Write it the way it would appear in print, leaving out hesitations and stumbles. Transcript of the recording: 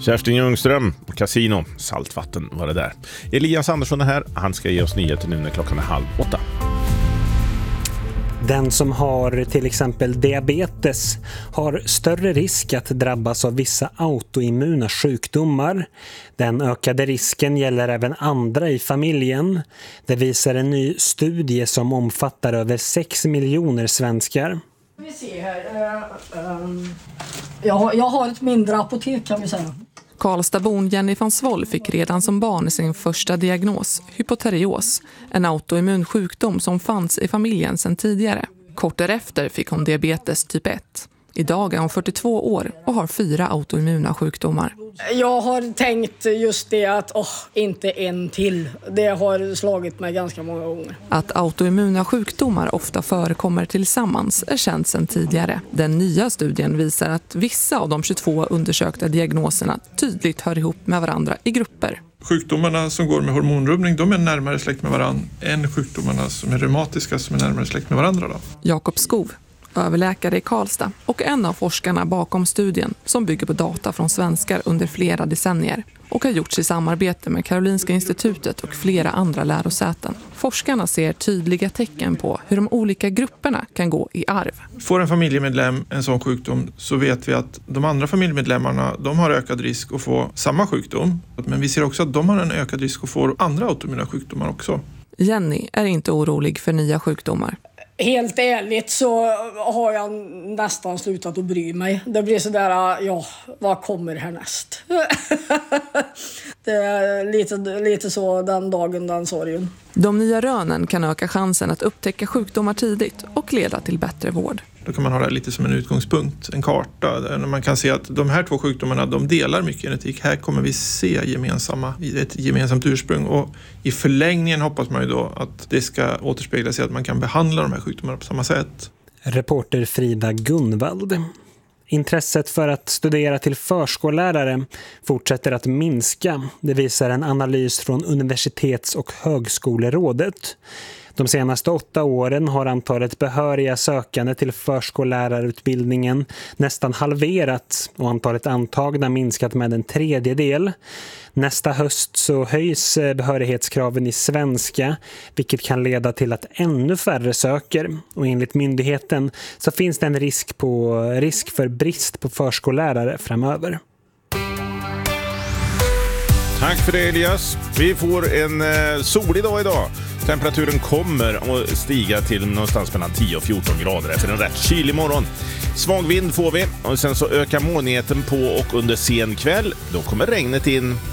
Kerstin Ljungström på Casino, Saltvatten var det där. Elias Andersson är här, han ska ge oss nyheter nu när klockan är 7:30. Den som har till exempel diabetes har större risk att drabbas av vissa autoimmuna sjukdomar. Den ökade risken gäller även andra i familjen. Det visar en ny studie som omfattar över 6 miljoner svenskar. Vi ser här. Jag har ett mindre apotek kan vi säga. Karlstadbon Jenny van Svoll fick redan som barn sin första diagnos, hypoterios, en autoimmun sjukdom som fanns i familjen sedan tidigare. Kort därefter fick hon diabetes typ 1. Idag är hon 42 år och har 4 autoimmuna sjukdomar. Jag har tänkt just det att inte en till. Det har slagit mig ganska många gånger. Att autoimmuna sjukdomar ofta förekommer tillsammans är känt sedan tidigare. Den nya studien visar att vissa av de 22 undersökta diagnoserna tydligt hör ihop med varandra i grupper. Sjukdomarna som går med hormonrubbning, de är närmare släkt med varandra än sjukdomarna som är reumatiska som är närmare släkt med varandra. Jakob Skov, överläkare i Karlstad och en av forskarna bakom studien som bygger på data från svenskar under flera decennier och har gjorts i samarbete med Karolinska institutet och flera andra lärosäten. Forskarna ser tydliga tecken på hur de olika grupperna kan gå i arv. Får en familjemedlem en sån sjukdom så vet vi att de andra familjemedlemmarna de har ökad risk att få samma sjukdom. Men vi ser också att de har en ökad risk att få andra autoimmuna sjukdomar också. Jenny är inte orolig för nya sjukdomar. Helt ärligt så har jag nästan slutat att bry mig. Det blir sådär, vad kommer härnäst? Det är lite så den dagen, den sorgen. De nya rönen kan öka chansen att upptäcka sjukdomar tidigt och leda till bättre vård. Då kan man ha det lite som en utgångspunkt, en karta. Där man kan se att de här 2 sjukdomarna de delar mycket genetik. Här kommer vi se ett gemensamt ursprung. Och i förlängningen hoppas man ju då att det ska återspegla sig att man kan behandla de här sjukdomarna på samma sätt. Reporter Frida Gunvald. Intresset för att studera till förskollärare fortsätter att minska. Det visar en analys från Universitets- och högskolerådet. De senaste 8 åren har antalet behöriga sökande till förskollärarutbildningen nästan halverats och antalet antagna minskat med 1/3. Nästa höst så höjs behörighetskraven i svenska, vilket kan leda till att ännu färre söker. Och enligt myndigheten så finns det en risk för brist på förskollärare framöver. Tack för det Elias. Vi får en solig dag idag. Temperaturen kommer att stiga till någonstans mellan 10 och 14 grader efter en rätt kylig morgon. Svag vind får vi och sen så ökar molnigheten på och under sen kväll då kommer regnet in.